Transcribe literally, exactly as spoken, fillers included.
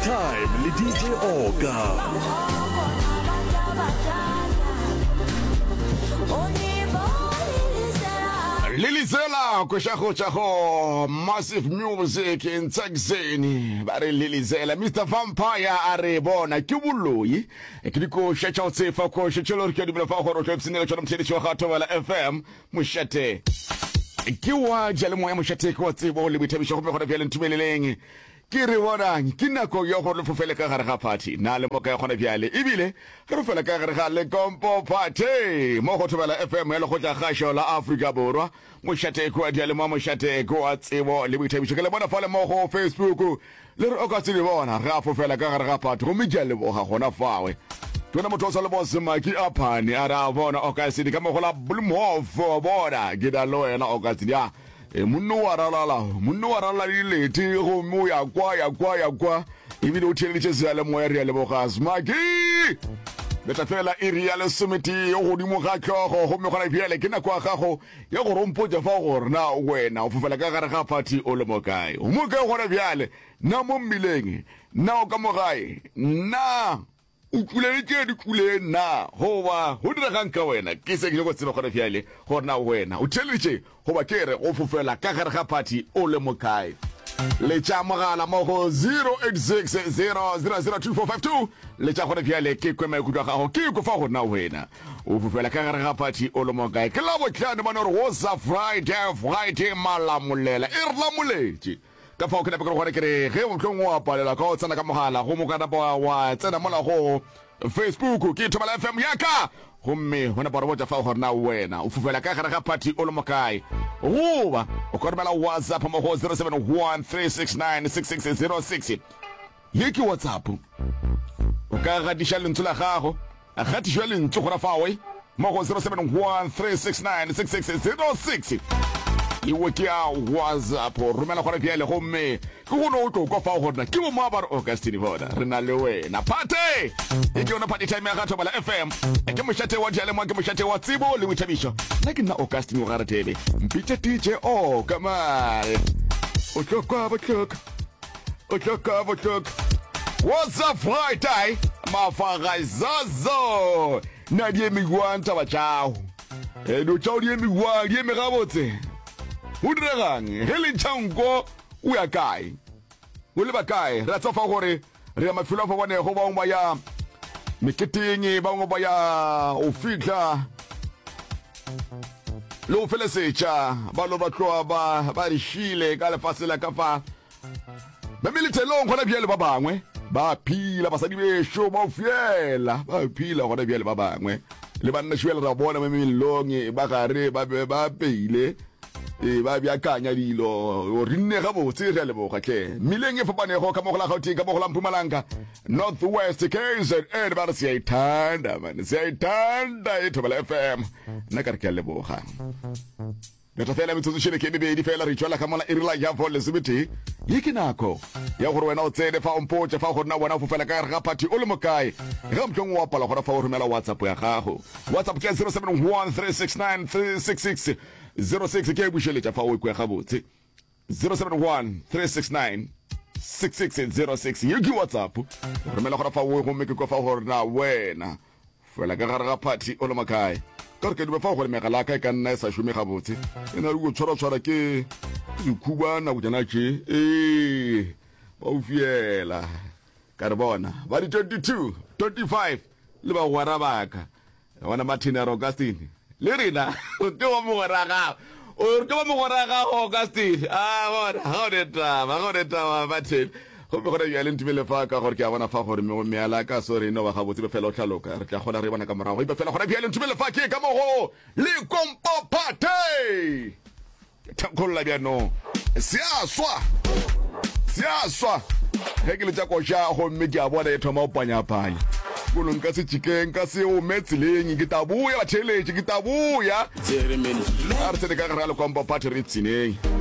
Time le D J Oka. Lilizela kushaho chaho Massive Music in Texani bare Lilizela Mister Vampire arebona kibuluyi ekliko shacha utsefa ko shacholo rikadi bila fa horo twepsine cho mteli cho khato wala F M mushate kiwa jale moya mushate ko tsebo le bithabisho go go bya ntumeleleng ke re bona ke nako yo go le fofele ka gare ga party na le moka gona byale ebile ke re fela ka gare ga le kompo party mo go thobela F M le go tla gasho la Africa borwa mo shate ko dia le mo mo shate ko a tsebo le bithabisho ke le bona fa le mo go Facebook le re o ka tsile bona ga fofela ka gare ga party go mijale bo ga gona fawe tona motho sa le boss maki apani ara bona o ka sidi ka mo go la blumhof bona ke da lo yena o ka tsidi ya e munno wa ralala munno wa ralala ile ti go mo ya kwa ya kwa ya kwa ibile o tshele tshese ya le mo ya re le bogas maki beta fela area le summit yo go di mo ga tlhogo go me gona biele ke na kwa gago ya go rompotsa fa gore na wena o fofela ka gare ga party o le mo kae o mo ka gona biale na mo mmileng na o ka mo gae na o kulele ke di kule na hoba ho dira gang ka wena ke se ke go tseba gore fiale gore na wena o tsheliche hoba kere o fofela ka gare ga party o le mokae le tsa mogala mo go zero eight six zero zero zero two four five two le tsa gore fiale ke kwema go twa gago ke go fa go na wena o fofela ka gare ga party o le mokae ke la bo tlhane bana re was a Friday Friday malamulela irla muleti ka fa o kana pekoro gore kere ge o tlong wa palela ka o tsena ka mogala go mo kana ba wa tsena mola go Facebook ke thobela F M yaka gomme hona ba re botsa fa gore na wena o fufela ka gare ga party o le mokae goba o korobela WhatsApp mo go zero seven one three six nine six six zero six yeki WhatsApp o ka ga di shale ntula gago a ga di shale ntso gora fa we mo go zero seven one three six nine six six zero six iwe ke a WhatsApp romela gore ke le gomme ke go no tlo go fa gore ke mo mabaro Augustine bona re na le wena party e ke ona party time ya gato bala F M ke mo shate wa jale mo ke mo shate wa tsibo le withabisho nna ke nna Augustine o gare tebe mpitse D J o kamal o tlokwa bo tlok o tlokwa bo tlok what's up Friday mafaga zazo na die migwanta ba chao e do chao die migwa die megabotse Udragang, heli chango uya kai. Ule ba kai, ratsa fa gore re mafilo fa bone go ba ngwa ya meketing ba ngwa ya o fitla. Lo fele secha, ba lo ba tloa ba ba rishile ka le fasela ka fa. Ba milite lo ngona biele ba bangwe, ba phila ba sa di besho ba fiela, ba phila gona biele ba bangwe. Le ba nna shwela ra bona me milonge ba gare ba ba peile. E ba bia kanya dilo o rinne ga botse re le boga ke mileng e fapane go ka mo go la Gauteng ka mo go la Mpumalanga Northwest K Z N ba re se itanda man se itanda e thobela F M na ka re ke le boga le tafela metsotso shele ke bebe di fela re tswela ka mola irila ya vole zibiti yiki nako ya gore wena o tsene fa ompotse fa gore na bona o fofela ka ga party o le mokae ga mtlong wa pala gore fa o romela WhatsApp ya gago WhatsApp ke zero seven one three six nine three six six zero six ke busheletsa fa o ikwe ga botse zero seven one three six nine six six zero six yiki WhatsApp romela gore fa o go meke ko fa gore na wena fela ka ga party o le mokae ka ke di ba fa gore megala ka ka nna sa shume ga botse ena re go tshwara tshwara ke dikubana go jana tše eh ba o fiela ka re bona ba di twenty-two twenty-five le ba go rabaka bona Martina Augustine le rena o ke wa mo raga o ke wa mo raga Augustine ah bona ha re ta ba go re ta ba tshel go be go re ya le ntimele fa ka gore ke a bona fa gore me me ala ka sorry no ba ga botse be fela o tlhaloka re tla gona re bona ka morago be fela gore ya le ntimele fa ke ka mo go le kompo party takolla bia no sia swa sia swa he ke le tsa go sha go mme ke a bona e thoma o panya panya kulo nka se chicken ka se o metsileng ke tabuya ba theletse ke tabuya tsere meni a re se ka gare le kompo party re tsineng